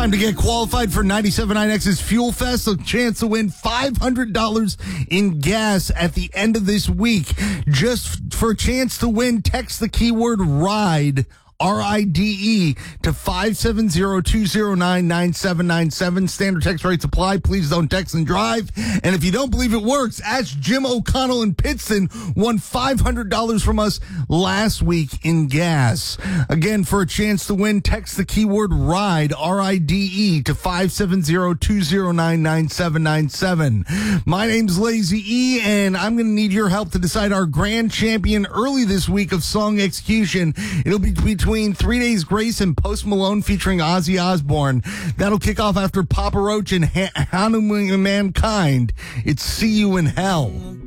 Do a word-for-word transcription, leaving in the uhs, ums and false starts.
Time to get qualified for ninety-seven point nine X's Fuel Fest. A chance to win five hundred dollars in gas at the end of this week. Just for a chance to win, text the keyword RIDE, R I D E, to five seven zero, two zero nine, nine seven nine seven. Standard text rates apply. Please don't text and drive. And if you don't believe it works, ask Jim O'Connell in Pittston, won five hundred dollars from us last week in gas. Again, for a chance to win, text the keyword RIDE, R I D E, to five seven zero, two zero nine, nine seven nine seven. My name's Lazy E, and I'm going to need your help to decide our grand champion early this week of song execution. It'll be between Three Days Grace and Post Malone featuring Ozzy Osbourne. That'll kick off after Papa Roach and ha- Hanuman Mankind. It's See You in Hell.